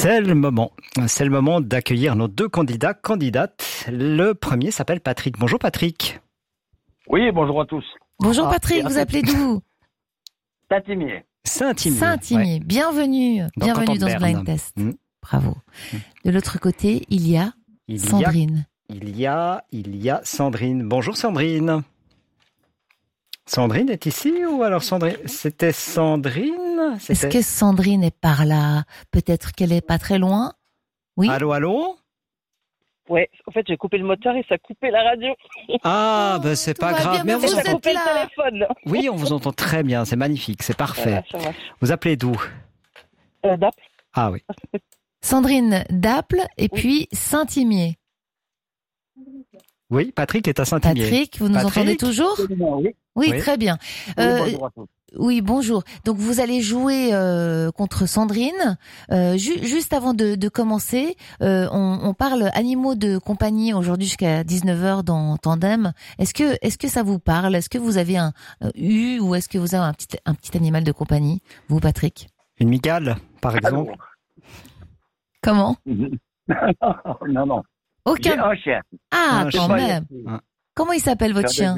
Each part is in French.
C'est le moment d'accueillir nos deux candidates. Le premier s'appelle Patrick. Bonjour Patrick. Oui, bonjour à tous. Bonjour Patrick, vous appelez d'où? Saint-Imier. Saint-Imier, ouais. Bienvenue dans ce blind test. Bravo. De l'autre côté, il y a Sandrine. Il y a Sandrine. Bonjour Sandrine. Sandrine est ici ou alors Sandrine? C'était Sandrine? Est-ce que Sandrine est par là? Peut-être qu'elle est pas très loin? Oui. Allô? Ouais, en fait, j'ai coupé le moteur et ça a coupé la radio. Ah, ben c'est pas grave. Mais Ça a coupé le téléphone. Oui, on vous entend très bien, c'est magnifique, c'est parfait. Voilà, vous appelez d'où? D'Apple. Ah oui. Sandrine d'Apple et puis Saint-Imier. Oui, Patrick est à Saint-Imier. Patrick, vous nous entendez toujours? Oui, très bien. Bonjour à tous. Oui, bonjour. Donc vous allez jouer contre Sandrine. Juste avant de commencer, on parle animaux de compagnie aujourd'hui jusqu'à 19h dans Tandem. Est-ce que ça vous parle? Est-ce que vous avez un ou est-ce que vous avez un petit animal de compagnie, vous Patrick? Une migale, par exemple. Comment? Non. Aucun. J'ai un chien. Ah, quand même. Ah. Comment il s'appelle votre chien?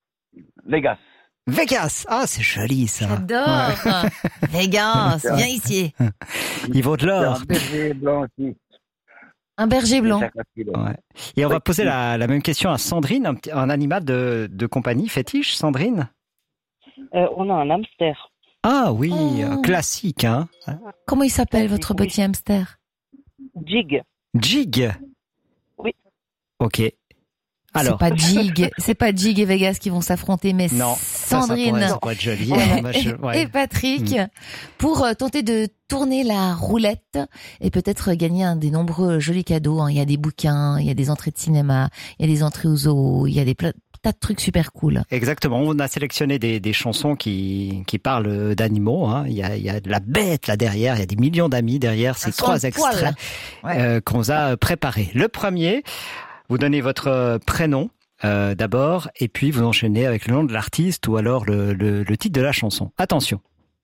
Vegas. Ah, c'est joli ça. J'adore. Vegas, viens ici. Il vaut de l'or. Un berger blanc aussi. Un berger blanc. Ouais. Et on va poser la même question à Sandrine, un animal de compagnie fétiche, Sandrine? On a un hamster. Ah oui, Oh. classique, hein. Comment il s'appelle votre petit hamster? Jig. Jig. Oui. Ok. Alors. C'est pas Jig et Vegas qui vont s'affronter, mais Non, Sandrine ça pourrait être joli. et Patrick pour tenter de tourner la roulette et peut-être gagner un des nombreux jolis cadeaux. Il y a des bouquins, il y a des entrées de cinéma, il y a des entrées au zoo, il y a des tas de trucs super cool. Exactement. On a sélectionné des chansons qui parlent d'animaux. Hein. Il y a de la bête là derrière. Il y a des millions d'amis derrière. Ces trois extraits qu'on vous a préparés. Le premier, vous donnez votre prénom d'abord, et puis vous enchaînez avec le nom de l'artiste ou alors le titre de la chanson. Attention.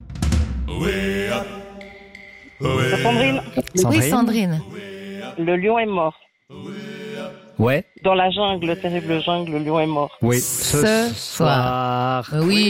Sandrine, Oui, Sandrine. le lion est mort. Ouais. Dans la jungle, terrible jungle, le lion est mort. Oui. Ce soir. Oui.